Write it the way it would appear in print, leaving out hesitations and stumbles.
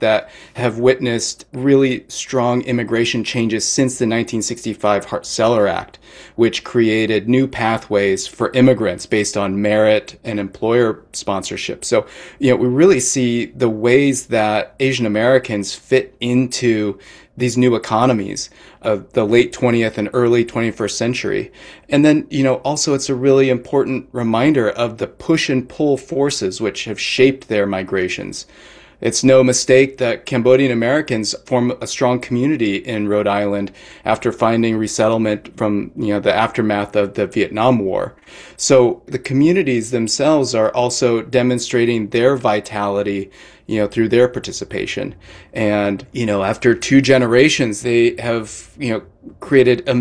that have witnessed really strong immigration changes since the 1965 Hart-Celler Act, which created new pathways for immigrants based on merit and employer sponsorship. So, we really see the ways that Asian Americans fit into these new economies of the late 20th and early 21st century. And then, also it's a really important reminder of the push and pull forces which have shaped their migrations. It's no mistake that Cambodian Americans form a strong community in Rhode Island after finding resettlement from, the aftermath of the Vietnam War. So the communities themselves are also demonstrating their vitality, through their participation. And, after two generations, they have, created